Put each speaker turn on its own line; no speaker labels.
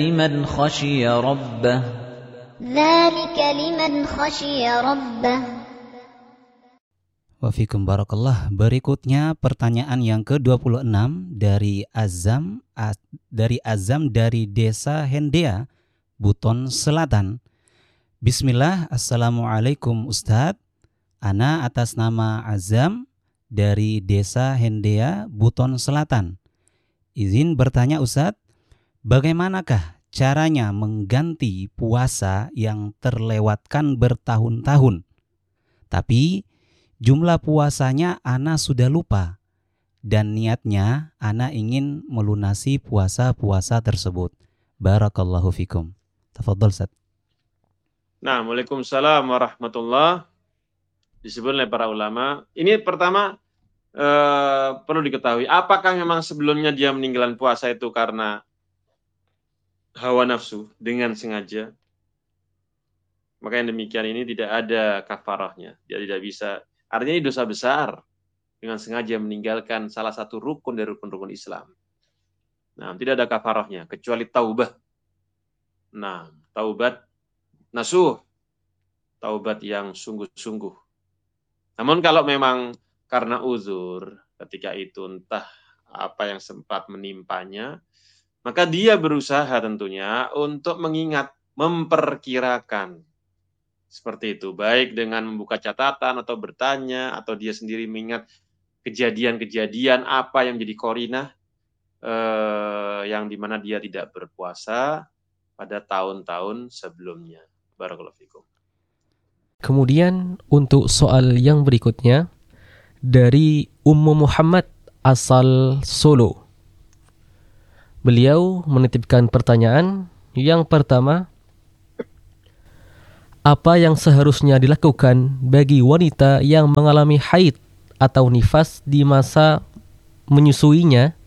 لمن خشي ربه
ذلك لمن خشي ربه.
Wafikum barakallah. Berikutnya pertanyaan yang ke-26 dari Azam dari Desa Hendea, Buton Selatan. Bismillah, Assalamualaikum Ustadz. Ana atas nama Azam dari Desa Hendea, Buton Selatan. Izin bertanya Ustadz, bagaimanakah caranya mengganti puasa yang terlewatkan bertahun-tahun? Tapi jumlah puasanya ana sudah lupa dan niatnya ana ingin melunasi puasa-puasa tersebut. Barakallahu fikum. Tafadhol Ustaz.
Nah, Waalaikumsalam warahmatullahi. Disebut oleh para ulama. Ini pertama perlu diketahui, apakah memang sebelumnya dia meninggalkan puasa itu karena hawa nafsu dengan sengaja? Maka yang demikian ini tidak ada kafarahnya. Dia tidak bisa. Artinya ini dosa besar dengan sengaja meninggalkan salah satu rukun dari rukun-rukun Islam. Nah, tidak ada kafarahnya kecuali taubah. Nah, taubat nasuh, taubat yang sungguh-sungguh. Namun kalau memang karena uzur ketika itu entah apa yang sempat menimpanya, maka dia berusaha tentunya untuk mengingat, memperkirakan. Seperti itu, baik dengan membuka catatan atau bertanya, atau dia sendiri mengingat kejadian-kejadian apa yang menjadi korinah yang dimana dia tidak berpuasa pada tahun-tahun sebelumnya. Barakallahu fikum.
Kemudian untuk soal yang berikutnya dari Ummu Muhammad asal Solo. Beliau menitipkan pertanyaan yang pertama, apa yang seharusnya dilakukan bagi wanita yang mengalami haid atau nifas di masa menyusuinya